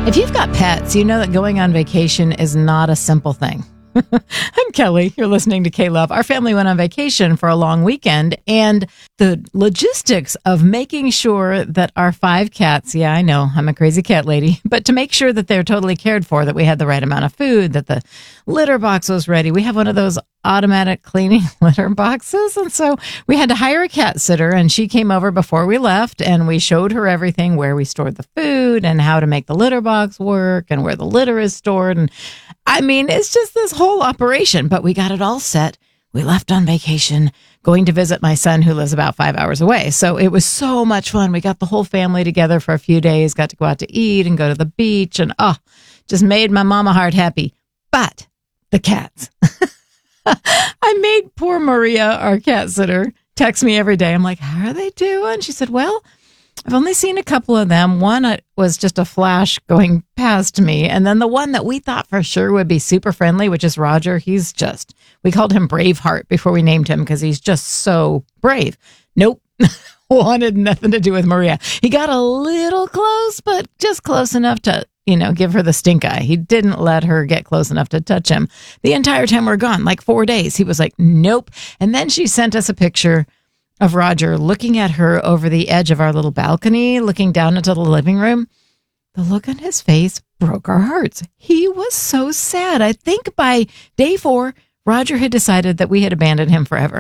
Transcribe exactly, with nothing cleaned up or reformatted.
If you've got pets, you know that going on vacation is not a simple thing. I'm Kelly. You're listening to K-Love. Our family went on vacation for a long weekend, and the logistics of making sure that our five cats, yeah, I know, I'm a crazy cat lady, but to make sure that they're totally cared for, that we had the right amount of food, that the litter box was ready. We have one of those automatic cleaning litter boxes, and so we had to hire a cat sitter, and she came over before we left, and we showed her everything, where we stored the food and how to make the litter box work and where the litter is stored. And I mean, it's just this whole operation, but we got it all set. We left on vacation, going to visit my son who lives about five hours away. So it was so much fun. We got the whole family together for a few days, got to go out to eat and go to the beach, and oh, just made my mama heart happy. But the cats. I made poor Maria, our cat sitter, text me every day. I'm like, how are they doing? She said, well, I've only seen a couple of them. One was just a flash going past me. And then the one that we thought for sure would be super friendly, which is Roger. He's just, we called him Braveheart before we named him because he's just so brave. Nope. Wanted nothing to do with Maria. He got a little close, but just close enough to, you know, give her the stink eye. He didn't let her get close enough to touch him. The entire time we're gone, like four days, he was like, nope. And then she sent us a picture of Roger looking at her over the edge of our little balcony, looking down into the living room. The look on his face broke our hearts. He was so sad. I think by day four, Roger had decided that we had abandoned him forever.